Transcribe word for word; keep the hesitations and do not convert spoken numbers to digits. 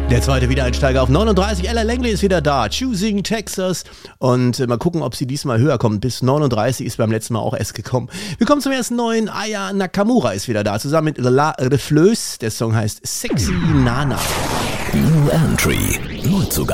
Der zweite Wiedereinsteiger auf neununddreißig, Ella Langley ist wieder da, Choosing Texas, und äh, mal gucken, ob sie diesmal höher kommt. Bis neununddreißig ist beim letzten Mal auch erst gekommen. Wir kommen zum ersten neuen, Aya Nakamura ist wieder da, zusammen mit La Refleuse, der Song heißt Sexy Nana. New Entry, Neuzugang.